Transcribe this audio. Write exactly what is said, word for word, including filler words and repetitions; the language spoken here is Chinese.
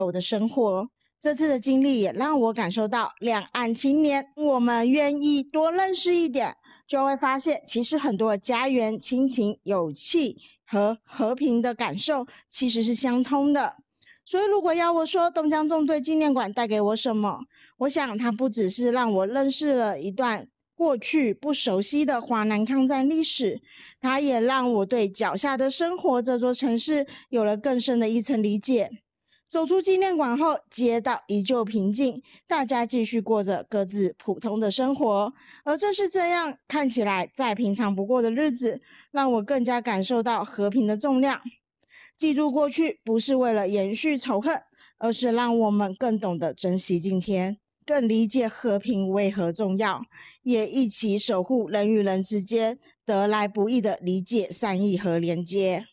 有的生活。这次的经历也让我感受到，两岸青年我们愿意多认识一点，就会发现其实很多的家园、亲情、友谊和和平的感受其实是相通的。所以如果要我说东江纵队纪念馆带给我什么，我想它不只是让我认识了一段过去不熟悉的华南抗战历史，它也让我对脚下的生活这座城市有了更深的一层理解。走出纪念馆后，街道依旧平静，大家继续过着各自普通的生活。而正是这样看起来再平常不过的日子，让我更加感受到和平的重量。记住过去，不是为了延续仇恨，而是让我们更懂得珍惜今天，更理解和平为何重要，也一起守护人与人之间得来不易的理解、善意和连接。